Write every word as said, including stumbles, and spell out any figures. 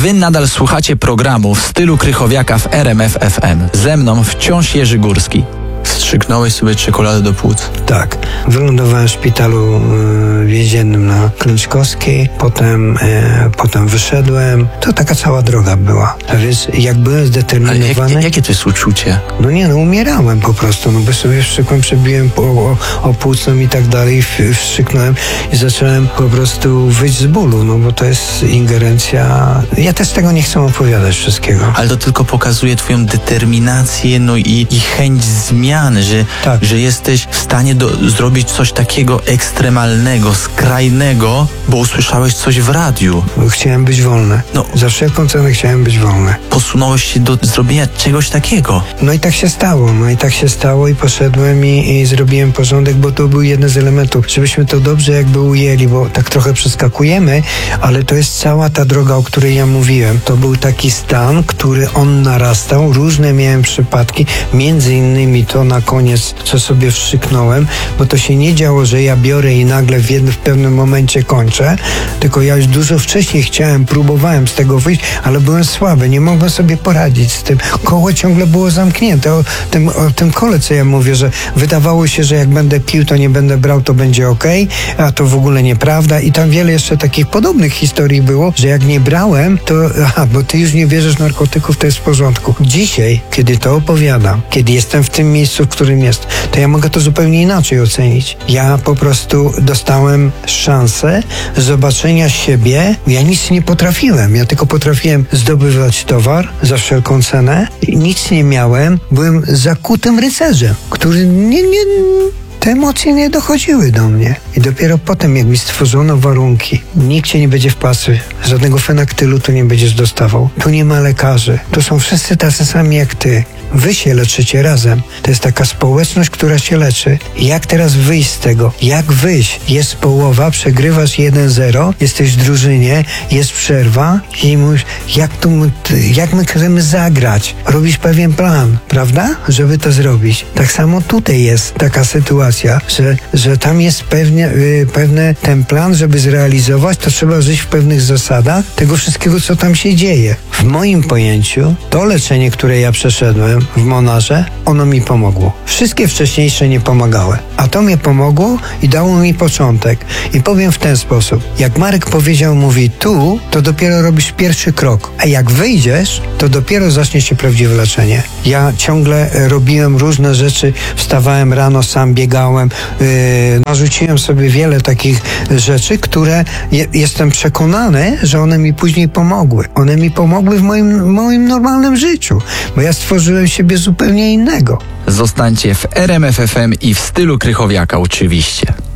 Wy nadal słuchacie programu w stylu Krychowiaka w R M F F M. Ze mną wciąż Jerzy Górski. Wstrzyknąłeś sobie czekoladę do płuc. Tak. Wylądowałem w szpitalu y, więziennym na Klęczkowskiej, potem, y, potem wyszedłem. To taka cała droga była. A więc jak byłem zdeterminowany... Ale jak, jakie to jest uczucie? No nie, no umierałem po prostu, no bo sobie wstrzykłem, przebiłem o, o, o płucną i tak dalej, wstrzyknąłem i zacząłem po prostu wyjść z bólu, no bo to jest ingerencja... Ja też tego nie chcę opowiadać wszystkiego. Ale to tylko pokazuje twoją determinację, no i, i chęć zmiany, że, tak. że jesteś w stanie do, zrobić coś takiego ekstremalnego, skrajnego, bo usłyszałeś coś w radiu. Chciałem być wolny. No. Za wszelką cenę chciałem być wolny. Posunąłeś się do zrobienia czegoś takiego. No i tak się stało, no i tak się stało i poszedłem i, i zrobiłem porządek, bo to był jeden z elementów, żebyśmy to dobrze jakby ujęli, bo tak trochę przeskakujemy, ale to jest cała ta droga, o której ja mówiłem. To był taki stan, który on narastał, różne miałem przypadki, między innymi to na koniec, co sobie wstrzyknąłem, bo to się nie działo, że ja biorę i nagle w, jednym, w pewnym momencie kończę, tylko ja już dużo wcześniej chciałem, próbowałem z tego wyjść, ale byłem słaby, nie mogłem sobie poradzić z tym. Koło ciągle było zamknięte. O tym, o tym kole, co ja mówię, że wydawało się, że jak będę pił, to nie będę brał, to będzie okej, a to w ogóle nieprawda i tam wiele jeszcze takich podobnych historii było, że jak nie brałem, to aha, bo ty już nie bierzesz narkotyków, to jest w porządku. Dzisiaj, kiedy to opowiadam, kiedy jestem w tym miejscu, w którym jest, to ja mogę to zupełnie inaczej ocenić. Ja po prostu dostałem szansę zobaczenia siebie. Ja nic nie potrafiłem. Ja tylko potrafiłem zdobywać towar za wszelką cenę. Nic nie miałem. Byłem zakutym rycerzem, który nie, nie, te emocje nie dochodziły do mnie. I dopiero potem, jak mi stworzono warunki, nikt cię nie będzie w pasy, żadnego fenaktylu tu nie będziesz dostawał. Tu nie ma lekarzy. Tu są wszyscy tacy sami jak ty. Wy się leczycie razem. To jest taka społeczność, która się leczy. Jak teraz wyjść z tego? Jak wyjść? Jest połowa, przegrywasz jeden zero, jesteś w drużynie, jest przerwa i mówisz, jak, tu, jak my chcemy zagrać? Robisz pewien plan, prawda? Żeby to zrobić. Tak samo tutaj jest taka sytuacja, że, że tam jest pewnie, yy, pewne ten plan, żeby zrealizować, to trzeba żyć w pewnych zasadach tego wszystkiego, co tam się dzieje. W moim pojęciu to leczenie, które ja przeszedłem w Monarze, ono mi pomogło. Wszystkie wcześniejsze nie pomagały. A to mi pomogło i dało mi początek. I powiem w ten sposób. Jak Marek powiedział, mówi tu, to dopiero robisz pierwszy krok. A jak wyjdziesz, to dopiero zacznie się prawdziwe leczenie. Ja ciągle robiłem różne rzeczy. Wstawałem rano, sam biegałem. Yy, narzuciłem sobie wiele takich rzeczy, które je, jestem przekonany, że one mi później pomogły. One mi pomogły w moim, moim normalnym życiu. Bo ja stworzyłem siebie zupełnie innego. Zostańcie w R M F F M i w stylu Krychowiaka oczywiście.